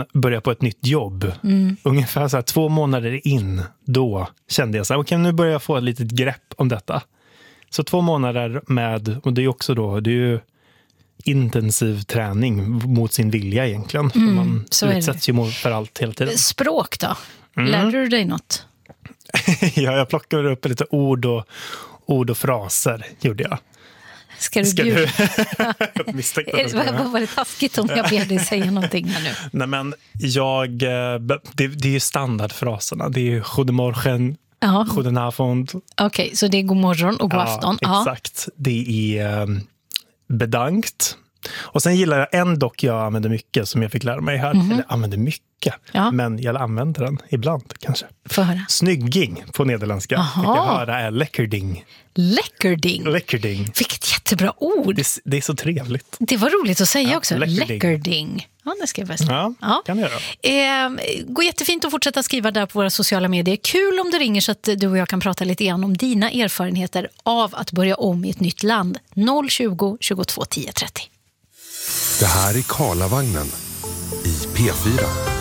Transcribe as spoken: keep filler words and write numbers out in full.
man börjar på ett nytt jobb. Mm. Ungefär så här två månader in, då kände jag så här, okej, nu börjar jag få ett litet grepp om detta. Så två månader med, och det är också då, det är ju intensiv träning mot sin vilja egentligen. Mm, man utsätts ju för allt hela tiden. Språk då? Mm. Lärde du dig något? Ja, jag plockade upp lite ord och, ord och fraser, gjorde jag. Ska du Ska bjuda? du? Jag misstänkte att Vad var, var det taskigt om jag ber dig säga någonting här nu? Nej, men jag, det, det är ju standardfraserna. Det är ju goedemorgen, goedenavond. Okej, okay, så det är god morgon och god ja, afton. Exakt. Det är um, bedankt. Och sen gillar jag en dock jag använder mycket som jag fick lära mig här. Mm-hmm. Eller använder mycket, ja. Men jag använder den ibland kanske. Får höra. Snygging på nederländska. Aha. Jag höra är lekkerding. Lekkerding? Lekkerding. Vilket jättebra ord. Det, det är så trevligt. Det var roligt att säga ja, också. Lekkerding. Lekkerding. Ja, det ska jag bäst. Ja, ja, kan jag göra. Eh, går jättefint att fortsätta skriva där på våra sociala medier. Kul om du ringer så att du och jag kan prata lite grann om dina erfarenheter av att börja om i ett nytt land. noll tjugo, tjugotvå, tio trettio. Det här är Karlavagnen i P fyra.